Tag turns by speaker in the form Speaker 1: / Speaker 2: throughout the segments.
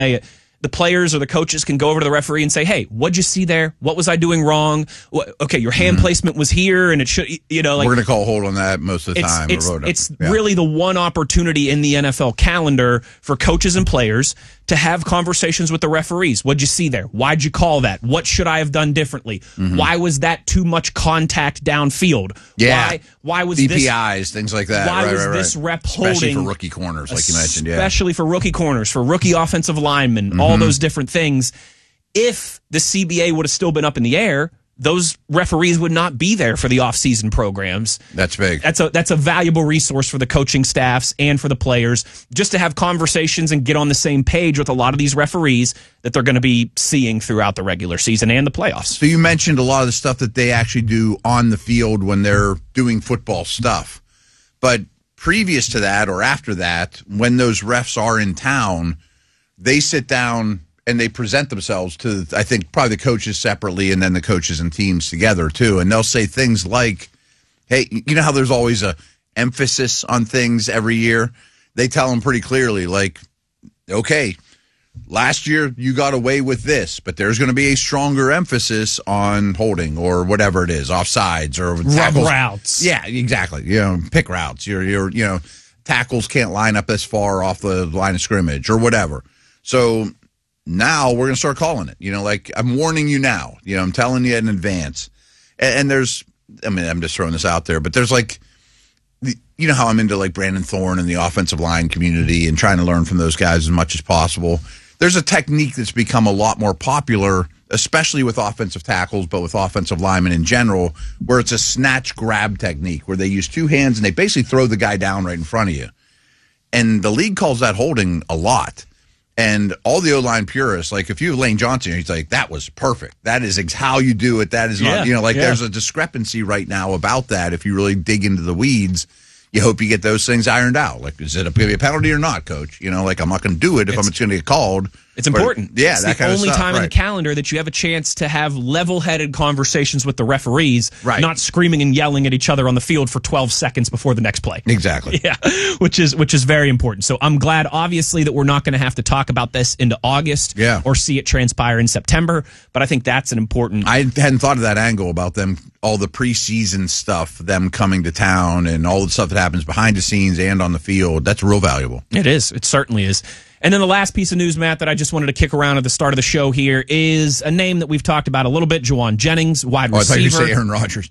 Speaker 1: the players or the coaches can go over to the referee and say, hey, what'd you see there? What was I doing wrong? Okay, your hand placement was here, and it should, we're
Speaker 2: going to call hold on that most of the time.
Speaker 1: It's really the one opportunity in the NFL calendar for coaches and players to have conversations with the referees. What'd you see there? Why'd you call that? What should I have done differently? Why was that too much contact downfield?
Speaker 2: Yeah.
Speaker 1: Why was
Speaker 2: DPIs, things like that.
Speaker 1: Why was this rep holding?
Speaker 2: Especially for rookie corners, like you mentioned. Yeah.
Speaker 1: Especially for rookie corners, for rookie offensive linemen, all those different things. If the CBA would have still been up in the air, those referees would not be there for the off-season programs.
Speaker 2: That's big.
Speaker 1: That's a valuable resource for the coaching staffs and for the players, just to have conversations and get on the same page with a lot of these referees that they're going to be seeing throughout the regular season and the playoffs.
Speaker 2: So you mentioned a lot of the stuff that they actually do on the field when they're doing football stuff. But previous to that or after that, when those refs are in town, they sit down and they present themselves to, I think, probably the coaches separately and then the coaches and teams together, too. And they'll say things like, hey, you know how there's always a emphasis on things every year? They tell them pretty clearly, like, okay, last year you got away with this, but there's going to be a stronger emphasis on holding or whatever it is, offsides or tackles.
Speaker 1: Routes.
Speaker 2: Yeah, exactly. Pick routes. Your tackles can't line up as far off the line of scrimmage or whatever. So now we're going to start calling it. Like, I'm warning you now. I'm telling you in advance. And there's, I'm just throwing this out there, but there's like, you know how I'm into like Brandon Thorne and the offensive line community and trying to learn from those guys as much as possible. There's a technique that's become a lot more popular, especially with offensive tackles, but with offensive linemen in general, where it's a snatch grab technique where they use two hands and they basically throw the guy down right in front of you. And the league calls that holding a lot. And all the O-line purists, like if you have Lane Johnson, he's like, that was perfect. That is how you do it. That is not, there's a discrepancy right now about that. If you really dig into the weeds, you hope you get those things ironed out. Like, is it going to be a penalty or not, coach? I'm not going to do it if I'm just going to get called.
Speaker 1: It's important.
Speaker 2: Yeah,
Speaker 1: it's
Speaker 2: that kind of stuff.
Speaker 1: It's the only time in the calendar that you have a chance to have level-headed conversations with the referees, not screaming and yelling at each other on the field for 12 seconds before the next play.
Speaker 2: Exactly.
Speaker 1: Yeah, which is very important. So I'm glad, obviously, that we're not going to have to talk about this into August or see it transpire in September, but I think that's an important...
Speaker 2: I hadn't thought of that angle about them, all the preseason stuff, them coming to town and all the stuff that happens behind the scenes and on the field. That's real valuable.
Speaker 1: It is. It certainly is. And then the last piece of news, Matt, that I just wanted to kick around at the start of the show here is a name that we've talked about a little bit, Jauan Jennings, wide receiver.
Speaker 2: I thought you say Aaron Rodgers.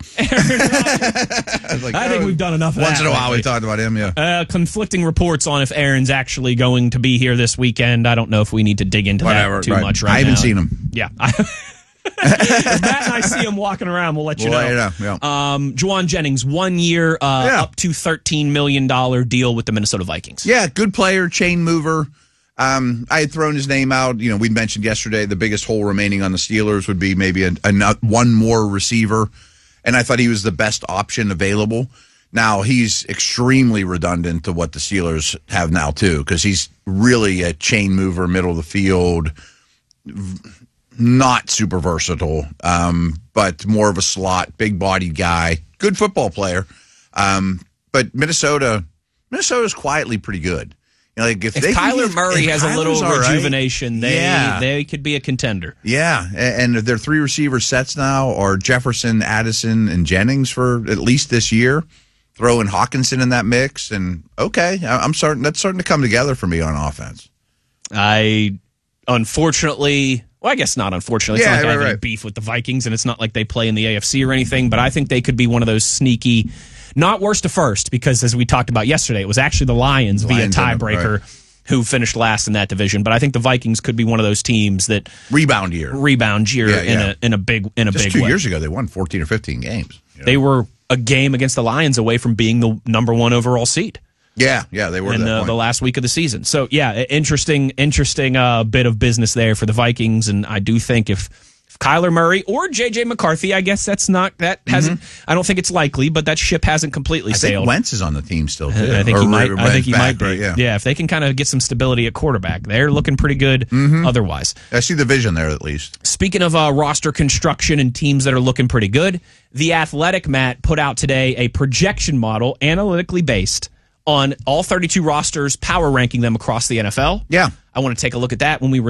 Speaker 1: I think we've done enough of that.
Speaker 2: Once in a while we talked about him, yeah.
Speaker 1: Conflicting reports on if Aaron's actually going to be here this weekend. I don't know if we need to dig into that too much right now.
Speaker 2: I haven't seen him.
Speaker 1: Yeah. If Matt and I see him walking around, we'll let you know.
Speaker 2: Yeah.
Speaker 1: Jauan Jennings, 1 year, up to $13 million deal with the Minnesota Vikings.
Speaker 2: Yeah, good player, chain mover. I had thrown his name out. We'd mentioned yesterday the biggest hole remaining on the Steelers would be maybe one more receiver, and I thought he was the best option available. Now, he's extremely redundant to what the Steelers have now, too, because he's really a chain mover, middle of the field, not super versatile, but more of a slot, big-bodied guy, good football player. But Minnesota's quietly pretty good. Like if
Speaker 1: Kyler Murray has a little rejuvenation, they could be a contender.
Speaker 2: Yeah, and their three receiver sets now are Jefferson, Addison, and Jennings for at least this year. Throw in Hawkinson in that mix, and that's starting to come together for me on offense.
Speaker 1: I guess not unfortunately. It's not like I have any beef with the Vikings, and it's not like they play in the AFC or anything, but I think they could be one of those sneaky, not worst to first, because as we talked about yesterday, it was actually the Lions via tiebreaker who finished last in that division. But I think the Vikings could be one of those teams that
Speaker 2: rebound year
Speaker 1: in a big way.
Speaker 2: 2 years ago, they won 14 or 15 games.
Speaker 1: They were a game against the Lions away from being the number one overall seed.
Speaker 2: Yeah, they were
Speaker 1: in the last week of the season. So, interesting bit of business there for the Vikings, and I do think if Kyler Murray or J.J. McCarthy, I guess I don't think it's likely, but that ship hasn't completely sailed.
Speaker 2: I think Wentz is on the team still, too.
Speaker 1: I think he might be. Right, yeah, if they can kind of get some stability at quarterback, they're looking pretty good otherwise.
Speaker 2: I see the vision there, at least.
Speaker 1: Speaking of roster construction and teams that are looking pretty good, The Athletic, Matt, put out today a projection model, analytically based, on all 32 rosters, power ranking them across the NFL.
Speaker 2: Yeah.
Speaker 1: I want to take a look at that when we